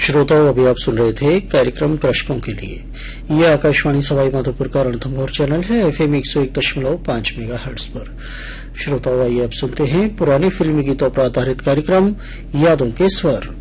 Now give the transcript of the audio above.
श्रोताओं, अभी आप सुन रहे थे कार्यक्रम कृषकों के लिए। ये आकाशवाणी सवाई माधोपुर का रणथंभौर चैनल है FM 101.5 मेगाहर्ट्ज पर। श्रोताओं, आइए अब सुनते हैं पुरानी फिल्मी गीतों पर आधारित कार्यक्रम यादों के स्वर।